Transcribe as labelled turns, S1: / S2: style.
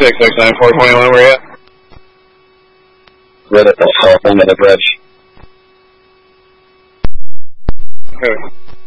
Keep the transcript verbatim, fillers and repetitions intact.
S1: six six nine four twenty-one, where you at?
S2: Right at the south end of the bridge.
S1: Okay.